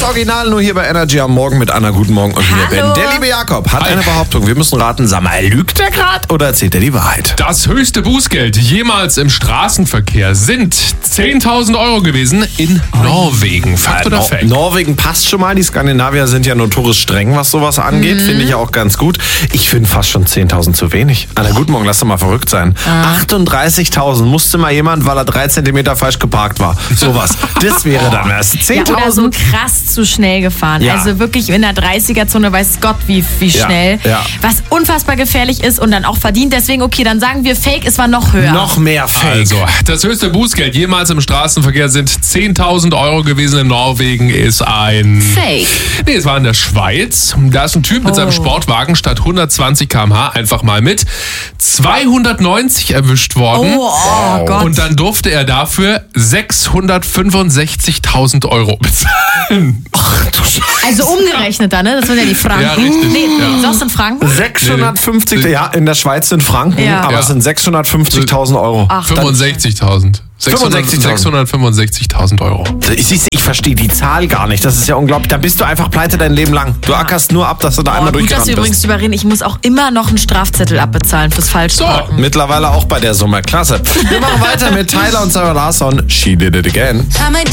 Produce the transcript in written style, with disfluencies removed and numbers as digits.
Original nur hier bei Energy am Morgen mit Anna. Guten Morgen und wir Ben. Der liebe Jakob hat eine Behauptung. Wir müssen raten, sag mal, lügt er gerade oder erzählt er die Wahrheit? Das höchste Bußgeld jemals im Straßenverkehr sind 10.000 Euro gewesen in Norwegen. Fakt oder Fake? Norwegen passt schon mal. Die Skandinavier sind ja notorisch streng, was sowas angeht. Finde ich ja auch ganz gut. Ich finde fast schon 10.000 zu wenig. Anna, guten Morgen, lass doch mal verrückt sein. 38.000 musste mal jemand, weil er 3 Zentimeter falsch geparkt war. Sowas. Das wäre dann was. 10.000. Ja, oder so krass zu schnell gefahren. Ja. Also wirklich in der 30er-Zone weiß Gott wie schnell. Ja. Was unfassbar gefährlich ist und dann auch verdient. Deswegen, okay, dann sagen wir Fake, es war noch höher. Noch mehr Fake. Also, das höchste Bußgeld jemals im Straßenverkehr sind 10.000 Euro gewesen in Norwegen, ist ein... Fake. Nee, es war in der Schweiz. Da ist ein Typ mit seinem Sportwagen statt 120 km/h einfach mal mit 290 erwischt worden. Oh Gott. Und dann durfte er dafür 665.000 Euro bezahlen. Ach du Scheiße. Also umgerechnet dann, ne? Das sind ja die Franken. Ja, richtig. Nee, Ja. sonst in Franken? 650, ja, in der Schweiz sind Franken, Ja. aber es sind 650.000 Euro. Ach, 65.000. 665.000 Euro. Ich verstehe die Zahl gar nicht. Das ist ja unglaublich. Da bist du einfach pleite dein Leben lang. Du ackerst nur ab, dass du da einmal gut, dass durchgerannt wir übrigens bist. drüber reden. Ich muss auch immer noch einen Strafzettel abbezahlen fürs Falschparken. Mittlerweile auch bei der Summe. Klasse. Wir machen weiter mit Tyler und Sarah Larsson. She did it again.